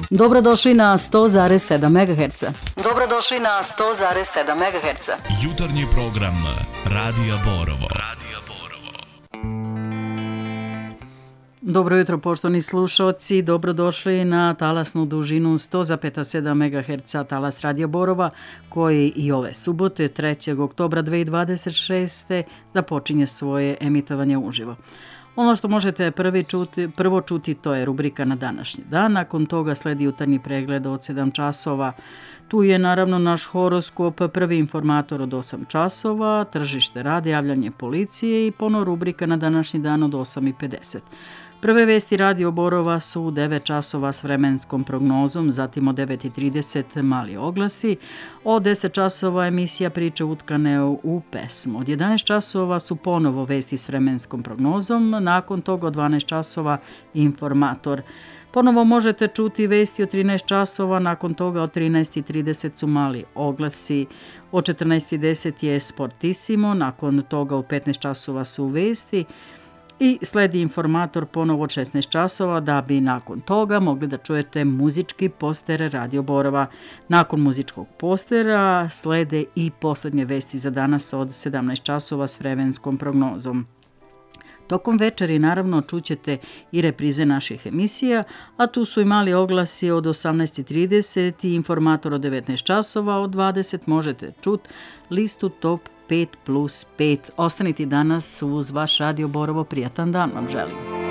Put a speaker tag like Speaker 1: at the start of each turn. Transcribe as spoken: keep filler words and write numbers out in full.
Speaker 1: Dobrodošli na sto zarez sedam megaherca. Dobrodošli na sto zarez sedam megaherca.
Speaker 2: Jutarnji program Radija Borovo. Radija Borovo.
Speaker 1: Dobro jutro, poštovani slušalci. Dobrodošli na talasnu dužinu sto zarez sedam megaherca talas Radija Borova, koji i ove subote, trećeg oktobra dve hiljade dvadeset šeste. započinje svoje emitovanje uživo. Ono što možete prvi čuti, prvo čuti, to je rubrika na današnji dan. Nakon toga sledi jutarnji pregled od sedam časova. Tu je naravno naš horoskop, prvi informator od osam časova, tržište rada, javljanje policije i ponovo rubrika na današnji dan od osam i pedeset. Prve vesti Radio Borova su u devet časova s vremenskom prognozom, zatim od devet i trideset mali oglasi, od deset časova emisija priče utkane u pesmu. Od jedanaest časova su ponovo vesti s vremenskom prognozom, nakon toga od dvanaest časova informator. Ponovo možete čuti vesti od trinaest časova, nakon toga od trinaest i trideset su mali oglasi, od četrnaest i deset je Sportissimo, nakon toga u petnaest časova su vesti, i sledi informator ponovo od šesnaest časova, da bi nakon toga mogli da čujete muzički poster Radio Borova. Nakon muzičkog postera slede i posljednje vesti za danas od sedamnaest časova s vremenskom prognozom. Tokom večeri naravno čućete i reprize naših emisija, a tu su i mali oglasi od osamnaest i trideset i informator od devetnaest časova, od dvadeset možete čuti listu Top pet plus pet. Ostanite danas uz vaš Radio Borovo, prijatan dan vam želim.